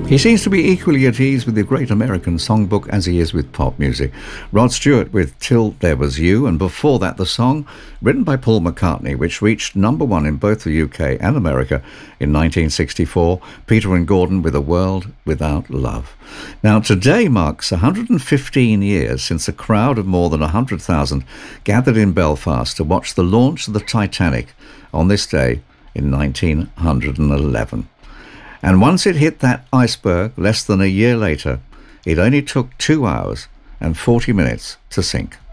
He seems to be equally at ease with the Great American Songbook as he is with pop music. Rod Stewart with Till There Was You, and before that the song written by Paul McCartney, which reached number one in both the UK and America in 1964, Peter and Gordon with A World Without Love. Now today marks 115 years since a crowd of more than 100,000 gathered in Belfast to watch the launch of the Titanic on this day in 1911. And once it hit that iceberg less than a year later, it only took 2 hours and 40 minutes to sink.